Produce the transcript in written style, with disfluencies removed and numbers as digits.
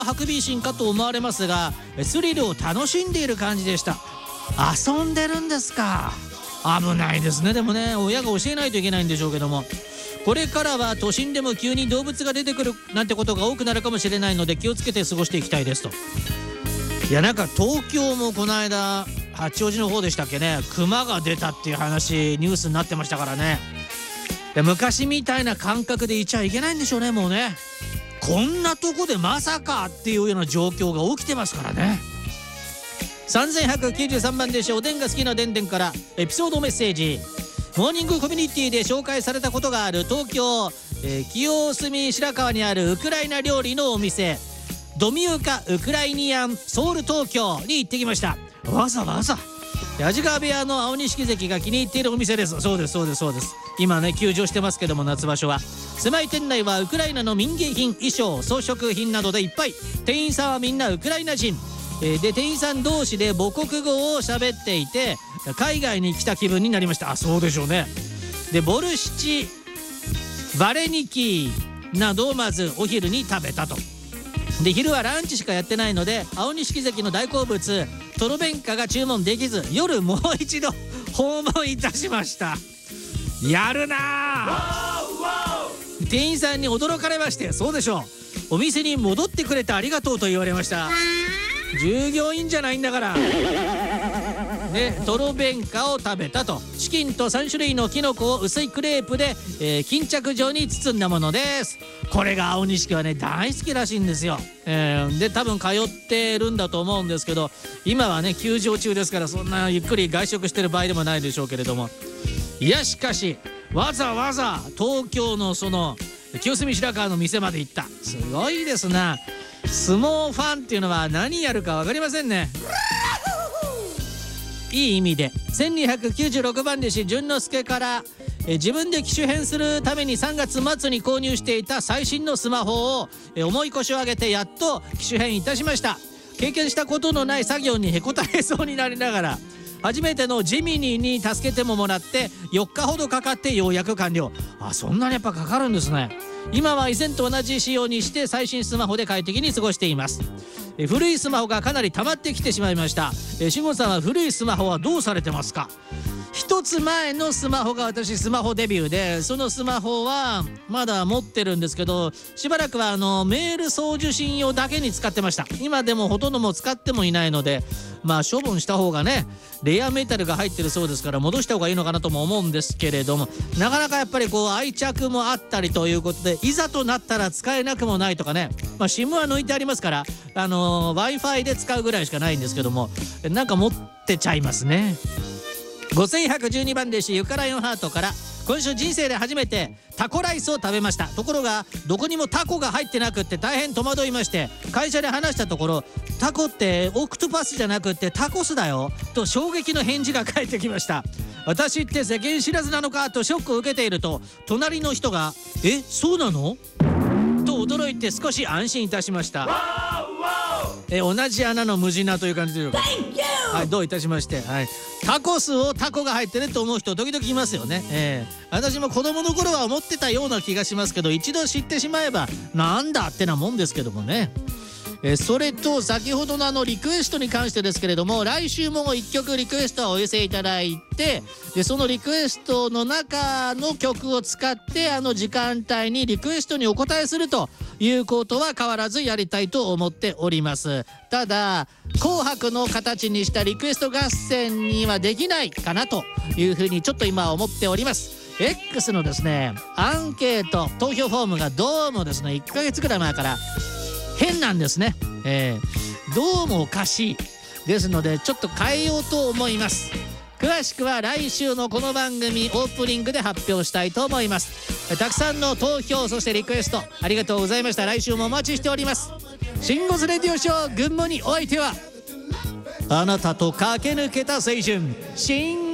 ハクビシンかと思われますが、スリルを楽しんでいる感じでした。遊んでるんですか。危ないですね。でもね、親が教えないといけないんでしょうけども、これからは都心でも急に動物が出てくるなんてことが多くなるかもしれないので、気をつけて過ごしていきたいですと。いや、なんか東京もこの間八王子の方でしたっけね、クマが出たっていう話ニュースになってましたからね。で、昔みたいな感覚でいちゃいけないんでしょうね。もうね、こんなとこでまさかっていうような状況が起きてますからね。3193番でしょ。おでんが好きなでんでんからエピソードメッセージ。モーニングコミュニティで紹介されたことがある東京、清澄白河にあるウクライナ料理のお店、ドミウカウクライニアンソウル東京に行ってきました。わざわざ安治川部屋の青錦関が気に入っているお店です。そうです、そうです、そうです。今ね、休場してますけども、夏場所は。狭い店内はウクライナの民芸品、衣装、装飾品などでいっぱい。店員さんはみんなウクライナ人で、店員さん同士で母国語を喋っていて、海外に来た気分になりました。あ、そうでしょうね。で、ボルシチ、バレニキーなどをまずお昼に食べたと。で、昼はランチしかやってないので、青錦関の大好物トロベンカが注文できず、夜もう一度訪問いたしました。やるなあ。店員さんに驚かれまして、そうでしょう、お店に戻ってくれてありがとうと言われました。従業員じゃないんだからね。トロベンカを食べたと。チキンと3種類のキノコを薄いクレープで、巾着状に包んだものです。これが青錦はね、大好きらしいんですよ。で、多分通ってるんだと思うんですけど、今はね休場中ですから、そんなゆっくり外食してる場合でもないでしょうけれども、いや、しかしわざわざ東京のその清澄白河の店まで行った。すごいですな。相撲ファンっていうのは何やるか分かりませんね。いい意味で。1296番弟子淳之介から、自分で機種変するために3月末に購入していた最新のスマホを、重い腰を上げてやっと機種変いたしました。経験したことのない作業にへこたれそうになりながら、初めてのジミニに助けてもらって4日ほどかかってようやく完了。あ、そんなにやっぱかかるんですね。今は以前と同じ仕様にして最新スマホで快適に過ごしています。古いスマホがかなり溜まってきてしまいました。慎吾さんは古いスマホはどうされてますか？一つ前のスマホが私スマホデビューで、そのスマホはまだ持ってるんですけど、しばらくはメール送受信用だけに使ってました。今でもほとんどもう使ってもいないので、まあ処分した方がね、レアメタルが入ってるそうですから戻した方がいいのかなとも思うんですけれども、なかなかやっぱりこう愛着もあったりということで、いざとなったら使えなくもないとかね、まあ SIM は抜いてありますから、Wi-Fi で使うぐらいしかないんですけども、なんか持ってちゃいますね。5112番弟子ゆかライオンハートから、今週人生で初めてタコライスを食べました。ところがどこにもタコが入ってなくって大変戸惑いまして、会社で話したところ、タコってオクトパスじゃなくってタコスだよと衝撃の返事が返ってきました。私って世間知らずなのかとショックを受けていると、隣の人が「そうなの?」と驚いて少し安心いたしました。同じ穴の無地なという感じでしょうか。はい、どういたしまして。はい、タコスをタコが入ってると思う人時々いますよね。私も子供の頃は思ってたような気がしますけど、一度知ってしまえばなんだってなもんですけどもね。それと先ほどのリクエストに関してですけれども、来週も1曲リクエストをお寄せいただいて、でそのリクエストの中の曲を使って時間帯にリクエストにお答えするということは変わらずやりたいと思っております。ただ紅白の形にしたリクエスト合戦にはできないかなというふうにちょっと今思っております。X のですねアンケート投票フォームがどうもですね1ヶ月ぐらい前から変なんですね。どうもおかしいですので、ちょっと変えようと思います。詳しくは来週のこの番組オープニングで発表したいと思います。たくさんの投票、そしてリクエストありがとうございました。来週もお待ちしております。シンゴスレディオショー、群馬にお相手はあなたと駆け抜けた青春、シン